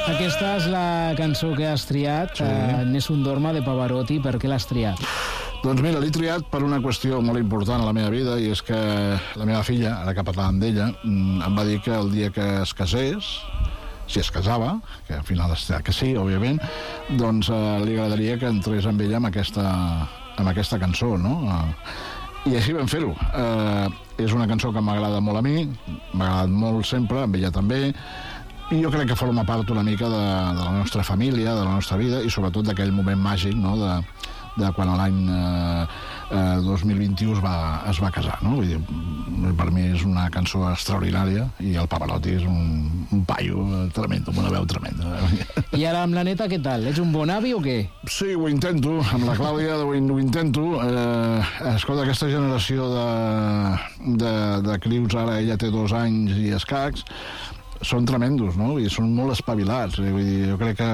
Aquesta és la cançó que has triat, sí. Nessun Dorma, de Pavarotti. Per què l'has triat? Doncs mira, l'he triat per una qüestió molt important a la meva vida, i és que la meva filla, ara que parlàvem d'ella, em va dir que el dia que es casés, si es casava, que al final està que sí, òbviament, doncs li agradaria que entrés amb ella amb aquesta cançó, no? I així vam fer-ho. És una cançó que m'agrada molt a mi, m'ha agradat molt sempre, amb ella també, i jo crec que forma part una mica de la nostra família, de la nostra vida, i sobretot d'aquell moment màgic, no?, de quan l'any 2021 es va casar, no? Vull dir, per mi és una cançó extraordinària, i el Pavarotti és un paio tremendo, amb una veu tremenda. I ara amb la neta, què tal? Ets un bon avi o què? Sí, ho intento, amb la Clàudia ho intento. Escolta, aquesta generació de crius, ara ella té 2 anys i escacs, són tremendos, no? I són molt espavilats. Vull dir, jo crec que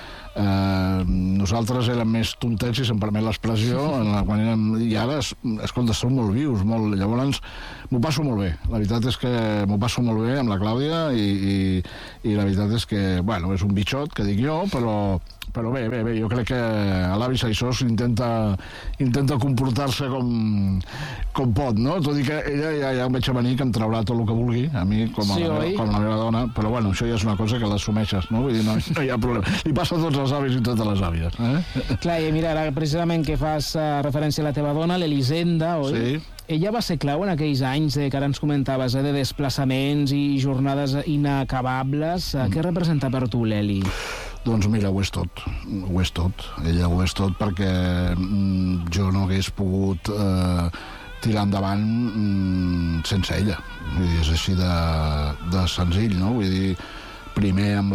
nosaltres érem més tontets, si se'm permet l'expressió, quan érem, i ara, escolta, són molt vius, molt, llavors m'ho passo molt bé. La veritat és que m'ho passo molt bé amb la Clàudia, i la veritat és que, bueno, és un bitxot, que dic jo, però bé, jo crec que l'avi Saissós intenta comportar-se com pot, no? Tot i que ella ja em veig a venir que em traurà tot el que vulgui, a mi, com la meva dona, però bueno, això ja és una cosa que l'assumeixes, no? Vull dir, no hi ha problema. Li passa a tots els avis i totes les àvies, Clar, i mira, ara precisament que fas referència a la teva dona, l'Elisenda, oi? Sí. Ella va ser clau en aquells anys que ara ens comentaves, de desplaçaments i jornades inacabables. Què representa per tu l'Eli? Doncs mira, ho és tot. Ella ho és tot, perquè jo no hagués pogut tirar endavant sense ella. Vull dir, és així de senzill, no? Vull dir, primer amb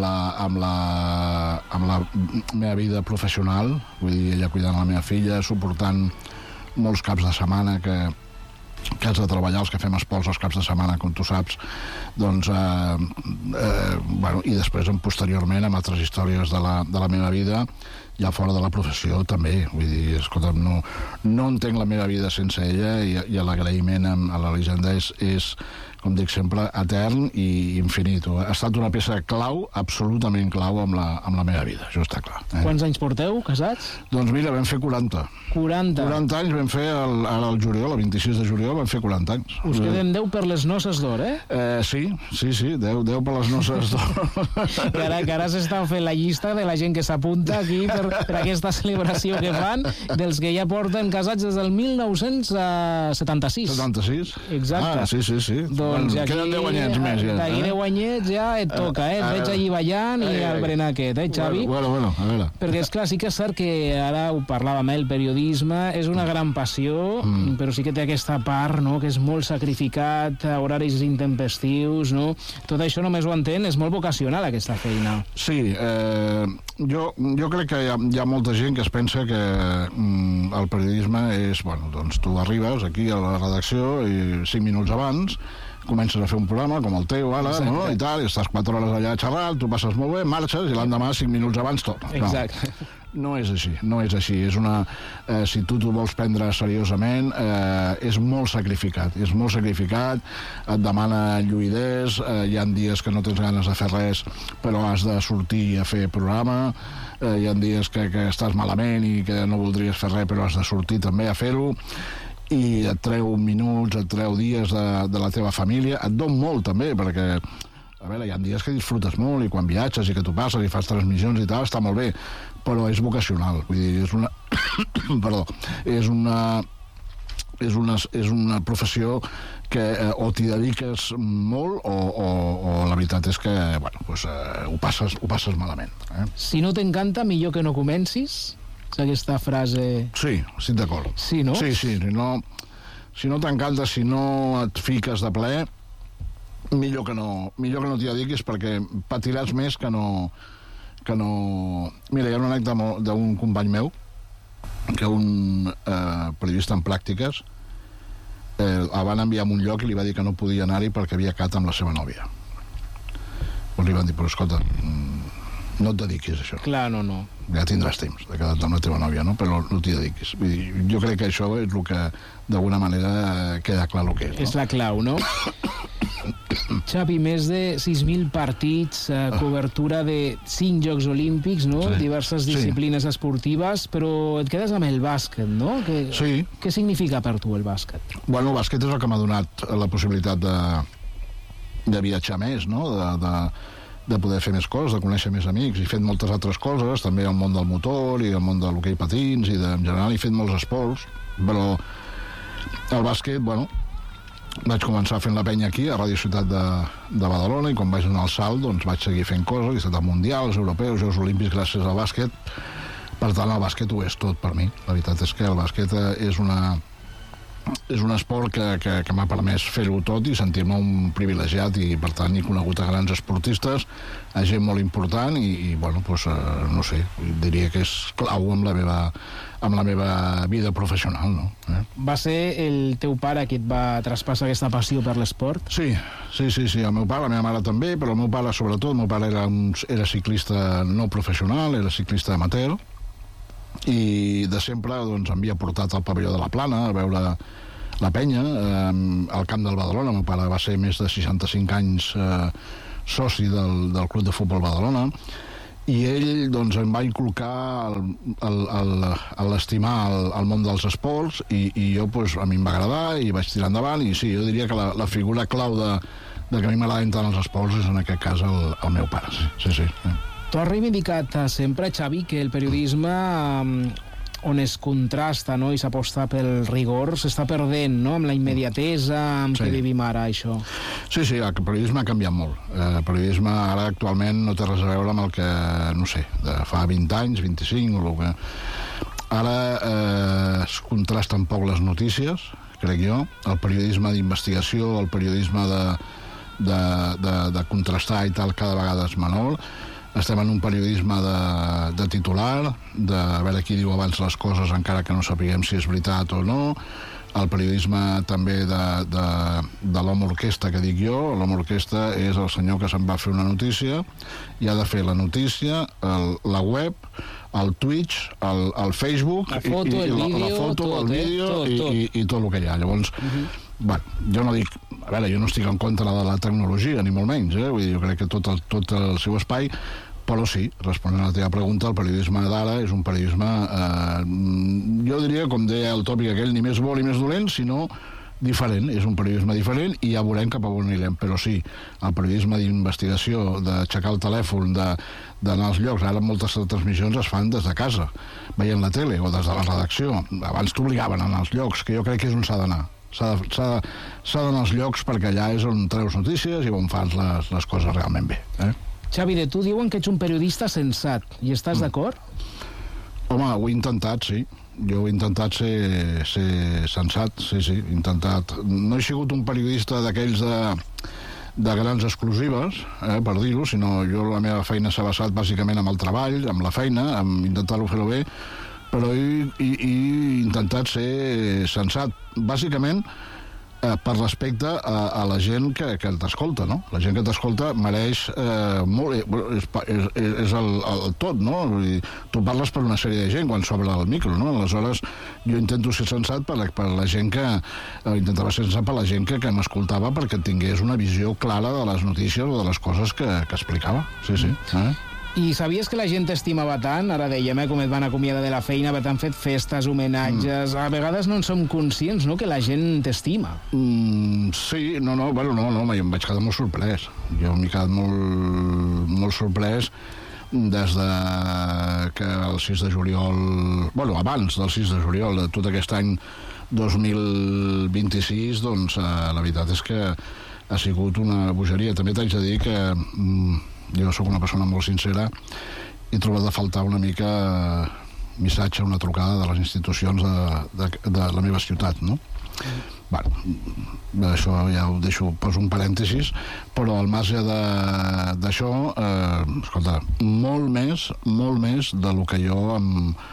la meva vida professional, vull dir, ella cuidant la meva filla, suportant molts caps de setmana que has de treballar, els que fem esports els caps de setmana, com tu saps, doncs, bueno, i després, posteriorment, amb altres històries de la meva vida, ja fora de la professió, també. Vull dir, escolta'm, no entenc la meva vida sense ella, i l'agraïment a l'Elisenda és, com dic sempre, etern i infinit. Ha estat una peça clau, absolutament clau, amb la meva vida, això està clar. Quants anys porteu, casats? Doncs mira, vam fer 40. 40 anys vam fer, ara el juliol, el 26 de juliol, vam fer 40 anys. Us queden 10 per les noces d'or, Sí, 10 per les noces d'or. Que ara s'està fent la llista de la gent que s'apunta aquí per aquesta celebració que fan, dels que ja porten casats des del 1976. 76? Exacte. Sí. Doncs bueno, queden 10 anyets més, ja. D'aquí 10 anyets ja et toca, et veig allí ballant i al berenar aquest, Xavi? Bueno, a veure. Perquè, esclar, sí que és cert que ara ho parlàvem, el periodisme és una gran passió, però sí que té aquesta part, no?, que és molt sacrificat, horaris intempestius, no? Tot això només ho entén, és molt vocacional, aquesta feina. Sí, jo crec que hi ha molta gent que es pensa que el periodisme és, bueno, doncs tu arribes aquí a la redacció i 5 minuts abans comences a fer un programa com el teu ara, no? I tal, i estàs 4 hores allà xerrant, tu passes molt bé, marxes, i l'endemà 5 minuts abans tot. Exacte. No és així. És una, si tu t'ho vols prendre seriosament, és molt sacrificat, et demana lluïdors, hi ha dies que no tens ganes de fer res, però has de sortir a fer programa, hi ha dies que estàs malament i que no voldries fer res, però has de sortir també a fer-ho, i et treu minuts, et treu dies de la teva família, et don molt també, perquè a veure, hi ha dies que disfrutes molt, i quan viatges i que tu passes i fas transmissions i tal, està molt bé, però és vocacional, vull dir, és una perdó, és una professió que o t'hi dediques molt o la veritat és que, bueno, pues, ho passes malament. Si no t'encanta, millor que no comencis? És aquesta frase... Sí, estic d'acord. Sí, no? Sí, si no t'encanta, si no et fiques de ple, millor que no t'hi dediquis, perquè patiràs més que no... Mira, hi ha una anècdota d'un company meu, que un periodista en pràctiques el van enviar a un lloc i li va dir que no podia anar-hi perquè havia quedat amb la seva nòvia. Doncs li van dir, però escolta, no et dediquis a això. Clar, no. Ja tindràs temps de quedar-te amb la teva nòvia, no? Però no t'hi dediquis. Vull dir, jo crec que això és el que d'alguna manera queda clar el que és, no? És la clau, no? Xavi, més de 6.000 partits, cobertura de 5 Jocs Olímpics, no? Sí. Diverses disciplines esportives, però et quedes amb el bàsquet, no? Sí. Què significa per tu el bàsquet? Bueno, el bàsquet és el que m'ha donat la possibilitat de viatjar més, no? De poder fer més coses, de conèixer més amics. He fet moltes altres coses, també al món del motor i al món de l'hoquei patins, i en general he fet molts esports, però el bàsquet, bueno, vaig començar fent la penya aquí, a Ràdio Ciutat de Badalona, i quan vaig donar el salt, doncs vaig seguir fent coses, he estat a mundials, europeus, Jocs Olímpics gràcies al bàsquet. Per tant, el bàsquet ho és tot per mi. La veritat és que el bàsquet és un esport que m'ha permès fer-ho tot i sentir-me un privilegiat, i per tant he conegut a grans esportistes, a gent molt important, i bueno, doncs, no sé, diria que és clau amb la meva vida professional, no? Va ser el teu pare qui et va traspassar aquesta passió per l'esport? Sí, el meu pare, la meva mare també, però el meu pare sobretot, el meu pare era ciclista no professional, era ciclista amateur, i de sempre doncs, em havia portat al pavelló de la Plana a veure la penya al camp del Badalona. El meu pare va ser més de 65 anys soci del Club de Futbol Badalona, i ell doncs, em va inculcar l'estimar el món dels esports, i jo, doncs, a mi em va agradar i vaig tirar endavant, i sí, jo diria que la figura clau de que a mi m'agraden tant els esports és en aquest cas el meu pare, sí. Tu has reivindicat sempre, Xavi, que el periodisme on es contrasta, no, i s'aposta pel rigor s'està perdent, no?, amb la immediatesa amb què vivim ara, això. Sí, el periodisme ha canviat molt. El periodisme ara actualment no té res a veure amb el que, no sé, de fa 20 anys, 25, o el que... Ara es contrasten poc les notícies, crec jo. El periodisme d'investigació, el periodisme de contrastar i tal, cada vegada és menor. Estem en un periodisme de titular, de veure qui diu abans les coses encara que no sapiguem si és veritat o no. El periodisme també de l'home orquestra, que dic jo. L'home orquestra és el senyor que se'n va fer una notícia i ha de fer la notícia, la web, el Twitch, el Facebook, la foto, el vídeo i tot el que hi ha. Llavors, bueno, jo no dic... A veure, jo no estic en contra de la tecnologia, ni molt menys, Vull dir, jo crec que tot el seu espai, però sí, responent a la teva pregunta, el periodisme d'ara és un periodisme, jo diria, com deia el tòpic aquell, ni més bo ni més dolent, sinó diferent. És un periodisme diferent i ja veurem cap a on anirem. Però sí, el periodisme d'investigació, d'aixecar el telèfon, d'anar als llocs, ara moltes transmissions es fan des de casa, veient la tele o des de la redacció. Abans t'obligaven a anar als llocs, que jo crec que és on s'ha d'anar. S'ha d'anar als llocs perquè allà és on treus notícies i on fas les coses realment bé. Xavi, de tu diuen que ets un periodista sensat, i estàs d'acord? Home, ho he intentat, sí. Jo he intentat ser sensat, sí, he intentat. No he sigut un periodista d'aquells de grans exclusives, per dir-ho, sinó jo la meva feina s'ha basat bàsicament amb el treball, amb la feina, amb intentar-ho fer-ho bé, però he intentat ser sensat, bàsicament per respecte a la gent que t'escolta, no? La gent que t'escolta mereix molt, és el tot, no? Tu parles per una sèrie de gent quan s'obre el micro, no? Aleshores, jo intento ser sensat per la gent intentava ser sensat per la gent que m'escoltava perquè tingués una visió clara de les notícies o de les coses que explicava. Sí. I sabies que la gent t'estimava tant? Ara dèiem, com et van acomiadar de la feina, t'han fet festes, homenatges... A vegades no en som conscients, no?, que la gent t'estima. Sí, no, em vaig quedar molt sorprès. Jo m'he quedat molt sorprès des de que el 6 de juliol... Bueno, abans del 6 de juliol de tot aquest any 2026, doncs la veritat és que ha sigut una bogeria. També t'haig de dir que... Jo sóc una persona molt sincera, he trobat a faltar una mica missatge, una trucada de les institucions de la meva ciutat, no? Bueno, això ja ho deixo, poso un parèntesis, però al marge d'això, escolta, molt més de lo que jo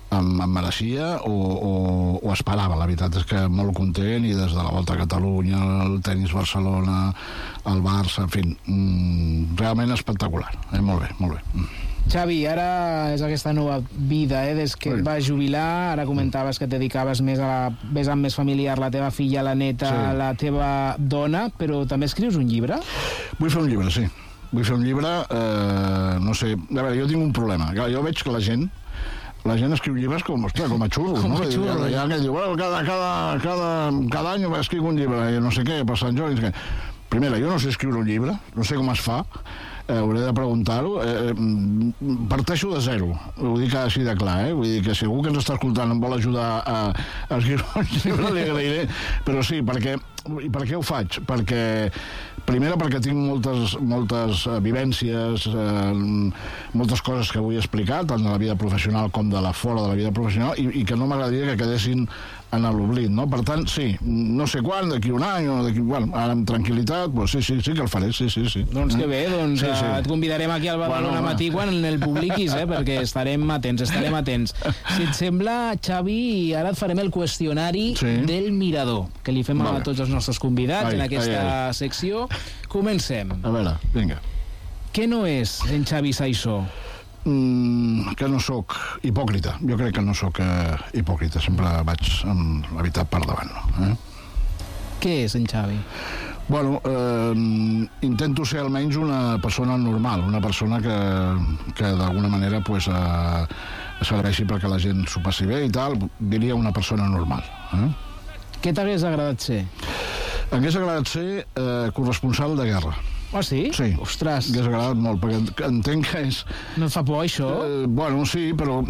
em mereixia o esperava. La veritat és que molt content, i des de la Volta a Catalunya, el tenis Barcelona, el Barça, en fi, realment espectacular. Molt bé, molt bé. Xavi, ara és aquesta nova vida, des que et vas jubilar. Ara comentaves que et dedicaves més a la vessant més familiar, la teva filla, la neta, la teva dona, però també escrius un llibre? Vull fer un llibre, sí. Vull fer un llibre, no sé... A veure, jo tinc un problema. Jo veig que la gent escriu llibres com a xurros, no? Hi ha que diu, bueno, cada any escric un llibre, i no sé què, per Sant Jordi... Primera, jo no sé escriure un llibre, no sé com es fa, hauré de preguntar-ho. Parteixo de zero, ho dic així de clar, vull dir que si algú que ens està escoltant em vol ajudar a escriure un llibre, li agrairé. Però sí, i per què ho faig? Primera, perquè tinc moltes vivències, moltes coses que vull explicar, tant de la vida professional com de la fora de la vida professional, i que no m'agradaria que quedessin en l'oblit, no? Per tant, sí, no sé quan, d'aquí un any, o d'aquí... Bueno, ara amb tranquil·litat, pues sí que el faré, sí. Doncs que bé, et convidarem aquí al Badalona Matí quan el publiquis, perquè estarem atents. Si et sembla, Xavi, ara et farem el qüestionari del mirador, que li fem a tots els nostres convidats en aquesta secció. Comencem. A veure, vinga. Què no és en Xavi Saissó? Que no sóc hipòcrita. Jo crec que no sóc hipòcrita. Sempre vaig amb la veritat per davant. Què és en Xavi? Bueno, intento ser almenys una persona normal, una persona que d'alguna manera serveixi perquè la gent s'ho passi bé i tal. Diria una persona normal. Què t'hagués agradat ser? M'hagués agradat ser corresponsal de guerra. Ah, sí? Sí. Ostres. M'hagués agradat molt, perquè entenc que és... No et fa por, això? Bueno, sí, però...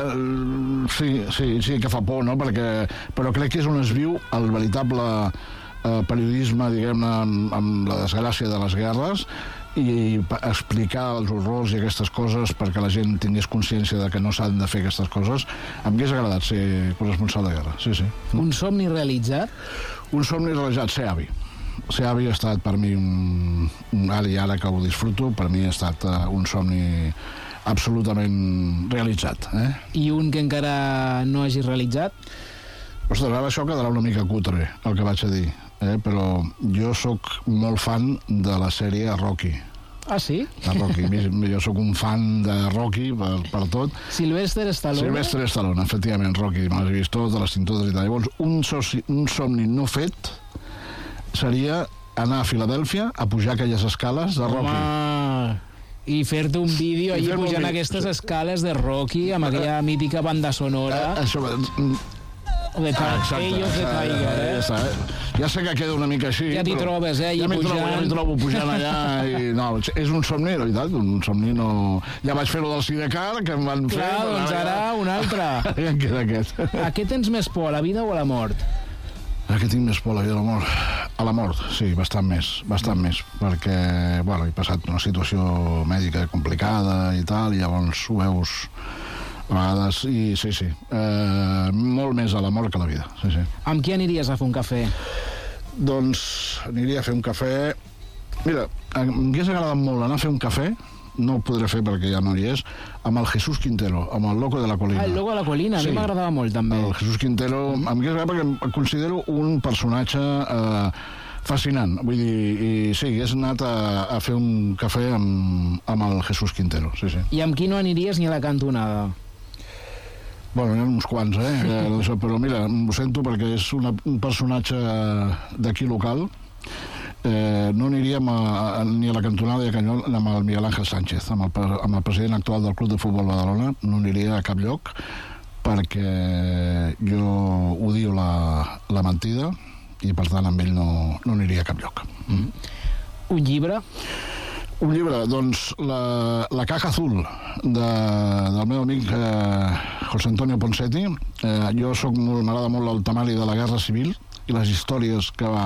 Sí que fa por, no? Però crec que és on es viu el veritable periodisme, diguem-ne, amb la desgràcia de les guerres, i explicar els horrors i aquestes coses perquè la gent tingués consciència de que no s'han de fer aquestes coses. Em hagués agradat ser corresponsal de guerra, sí. Un somni realitzat? Un somni realitzat, ser avi. Ser avi ha estat per mi ara que ho disfruto, per mi ha estat un somni absolutament realitzat. I un que encara no hagis realitzat? Ostres, ara això quedarà una mica cutre, el que vaig a dir, però jo sóc molt fan de la sèrie Rocky. Ah, sí? De Rocky. Jo sóc un fan de Rocky per tot. Sylvester Stallone? Sylvester Stallone, efectivament, Rocky. Me les he vist totes, les tinc totes i tal. Llavors, un somni no fet seria anar a Filadèlfia a pujar aquelles escales de Rocky. I fer-te un vídeo allà pujant aquestes escales de Rocky amb aquella mítica banda sonora. Això... de Ellos de Tiger, Ja sé que queda una mica així. Ja t'hi trobes, ja m'hi trobo pujant allà. No, és un somni, la veritat, un somni no... Ja vaig fer-ho del Sidecar, que em van fer... Clar, doncs ara un altre. Ja em queda aquest. A què tens més por, a la vida o a la mort? A què tinc més por, a la vida o a la mort? A la mort, sí, bastant més, perquè, bueno, he passat una situació mèdica complicada i tal, i llavors ho veus a vegades, i sí, molt més a la mort que a la vida, sí. Amb qui aniries a fer un cafè? Doncs aniria a fer un cafè... Mira, m'hagués agradat molt anar a fer un cafè, no ho podré fer perquè ja no hi és, amb el Jesús Quintero, amb el Loco de la Colina. El Loco de la Colina, a mi m'agradava molt, també. El Jesús Quintero, m'hagués agradat perquè em considero un personatge fascinant. Vull dir, i sí, hagués anat a fer un cafè amb el Jesús Quintero, sí. I amb qui no aniries ni a la cantonada? Bueno, hi ha uns quants, però mira, ho sento perquè és un personatge d'aquí local. No aniríem ni a la cantonada de Canyol amb el Miguel Ángel Sánchez, amb el president actual del Club de Futbol Badalona. No aniria a cap lloc perquè jo odio la mentida i per tant amb ell no aniria a cap lloc. Un llibre? Un llibre, doncs La caja azul del meu amic José Antonio Ponseti. M'agrada molt el temari de la Guerra Civil i les històries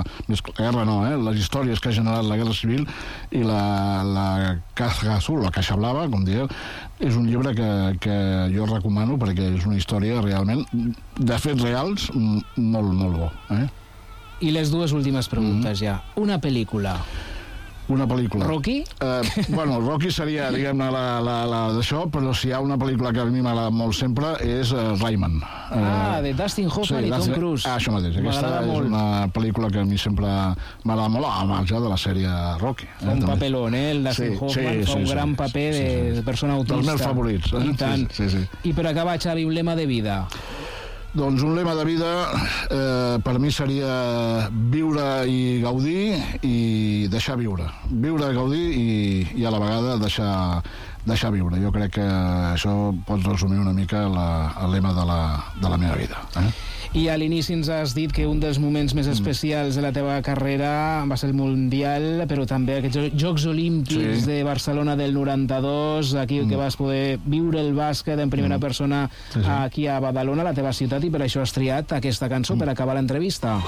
les històries que ha generat la Guerra Civil, i la caja azul, la caixa blava, com dieu, és un llibre que jo recomano perquè és una història realment de fets reals molt, molt bo. I les dues últimes preguntes ja. Una pel·lícula? Una pel·lícula. Rocky? Bueno, Rocky seria, diguem-ne, la d'això, però si hi ha una pel·lícula que a mi m'agrada molt sempre és Rayman. De Dustin Hoffman i Tom Cruise. Això mateix. Aquesta és una pel·lícula que a mi sempre m'agrada molt, al marge de la sèrie Rocky. Fa un papelón, el Dustin Hoffman fa un gran paper de persona autista. Dels meus favorits. I tant. I per acabar, Xavi, un lema de vida. Doncs un lema de vida per mi seria viure i gaudir i deixar viure. Viure, gaudir i a la vegada deixar viure. Jo crec que això pot resumir una mica el lema de la meva vida. I a l'inici ens has dit que un dels moments més especials de la teva carrera va ser el Mundial, però també aquests Jocs Olímpics de Barcelona del 92, aquí que vas poder viure el bàsquet en primera persona aquí a Badalona, la teva ciutat, i per això has triat aquesta cançó per acabar l'entrevista.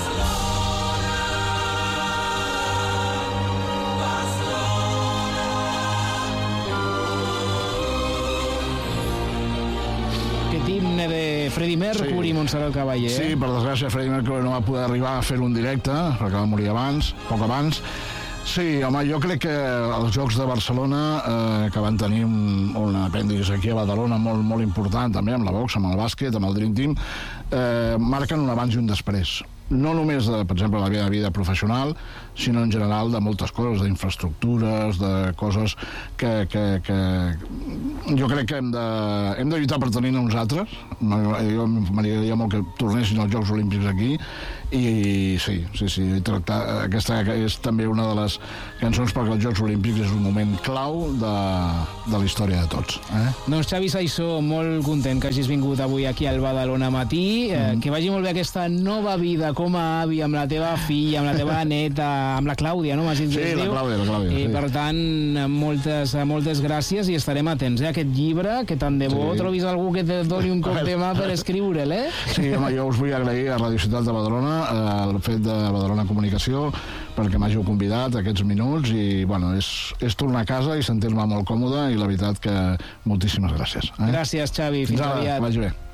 Himne de Freddie Mercury, Montserrat Caballé. Sí, per desgràcia Freddie Mercury no va poder arribar a fer-ho en directe, perquè va morir poc abans. Sí, home, jo crec que els Jocs de Barcelona, que van tenir un apèndix aquí a Badalona molt important, també amb la boxa, amb el bàsquet, amb el Dream Team, marquen un abans i un després. No només, per exemple, la meva vida professional, sinó en general de moltes coses, d'infraestructures, de coses que jo crec que hem de lluitar per tenir nosaltres. Jo m'agradaria molt que tornessin els Jocs Olímpics aquí i sí, aquesta és també una de les cançons perquè els Jocs Olímpics és un moment clau de la història de tots. Doncs Xavi Saissó, molt content que hagis vingut avui aquí al Badalona Matí, que vagi molt bé aquesta nova vida com a avi, amb la teva filla, amb la teva neta, amb la Clàudia, no? Sí, la Clàudia. I per tant, moltes gràcies i estarem atents a aquest llibre, que tant de bo trobis algú que te doni un cop de mà per escriure'l, Sí, home, jo us vull agrair a Radio Ciutat de Badalona el fet de Badalona Comunicació perquè m'hàgiu convidat aquests minuts i, bueno, és tornar a casa i sentir-me molt còmode i la veritat que moltíssimes gràcies. Gràcies, Xavi. Fins aviat. Vagi bé.